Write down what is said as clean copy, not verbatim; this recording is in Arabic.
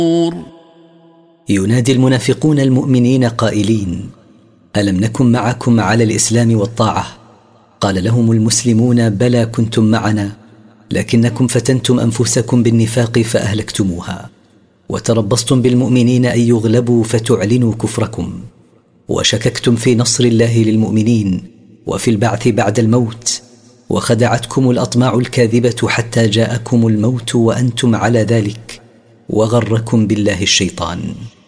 ينادي المنافقون المؤمنين قائلين: ألم نكن معكم على الإسلام والطاعة؟ قال لهم المسلمون: بلى كنتم معنا، لكنكم فتنتم أنفسكم بالنفاق فأهلكتموها، وتربصتم بالمؤمنين أن يغلبوا فتعلنوا كفركم، وشككتم في نصر الله للمؤمنين وفي البعث بعد الموت، وخدعتكم الأطماع الكاذبة حتى جاءكم الموت وأنتم على ذلك، وغركم بالله الشيطان.